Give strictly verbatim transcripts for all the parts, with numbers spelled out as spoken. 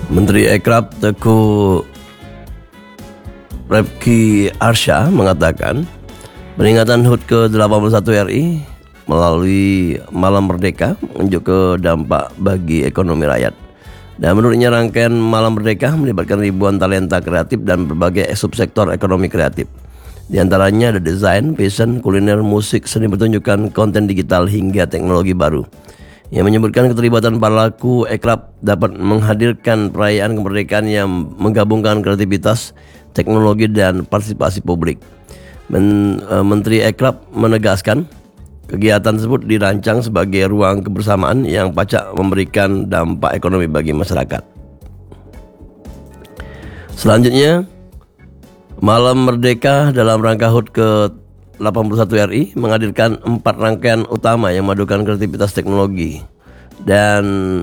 Menteri Ekrab Teuku Refki Arsya mengatakan peringatan H U T ke delapan puluh satu R I melalui Malam Merdeka menunjuk dampak bagi ekonomi rakyat. Dan menurutnya rangkaian Malam Merdeka melibatkan ribuan talenta kreatif dan berbagai subsektor ekonomi kreatif. Di antaranya ada desain, fashion, kuliner, musik, seni pertunjukan, konten digital hingga teknologi baru. Yang menyebutkan keterlibatan pelaku Ekrab dapat menghadirkan perayaan kemerdekaan yang menggabungkan kreativitas, teknologi dan partisipasi publik. Men, e, Menteri Ekrab menegaskan kegiatan tersebut dirancang sebagai ruang kebersamaan yang pacak memberikan dampak ekonomi bagi masyarakat. Selanjutnya, Malam Merdeka dalam rangka H U T ke delapan puluh satu R I menghadirkan empat rangkaian utama yang memadukan kreativitas teknologi dan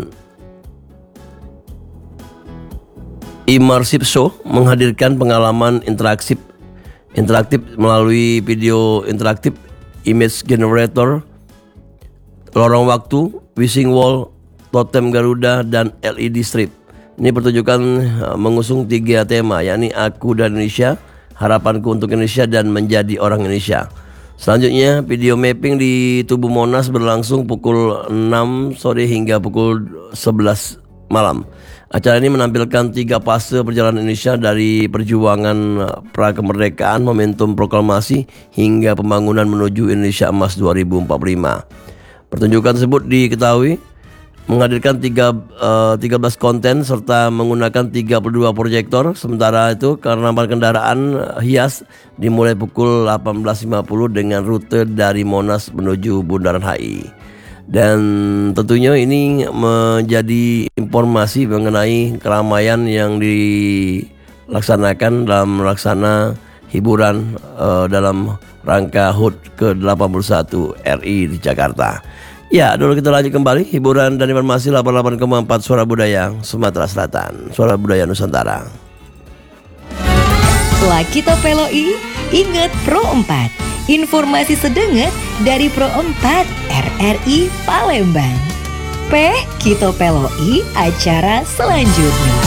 immersive show menghadirkan pengalaman interaktif interaktif melalui video interaktif, image generator, lorong waktu, wishing wall, totem Garuda dan L E D strip. Ini pertunjukan mengusung tiga tema, yakni Aku dan Indonesia, Harapanku untuk Indonesia, dan Menjadi Orang Indonesia. Selanjutnya, video mapping di Tugu Monas berlangsung pukul enam sore hingga pukul sebelas malam. Acara ini menampilkan tiga fase perjalanan Indonesia dari perjuangan pra-kemerdekaan, momentum proklamasi, hingga pembangunan menuju Indonesia Emas dua ribu empat puluh lima. Pertunjukan tersebut diketahui menghadirkan tiga, uh, tiga belas konten serta menggunakan tiga puluh dua proyektor. Sementara itu karnaval kendaraan hias dimulai pukul delapan belas lima puluh dengan rute dari Monas menuju Bundaran H I. Dan tentunya ini menjadi informasi mengenai keramaian yang dilaksanakan dalam melaksana hiburan uh, dalam rangka H U T ke delapan puluh satu R I di Jakarta. Ya, dulu kita lanjut kembali hiburan dan informasi delapan puluh delapan koma empat Suara Budaya Sumatera Selatan, Suara Budaya Nusantara. Wakito Peloi, ingat Pro empat. Informasi sedenget dari Pro empat R R I Palembang. P Kito Peloi acara selanjutnya.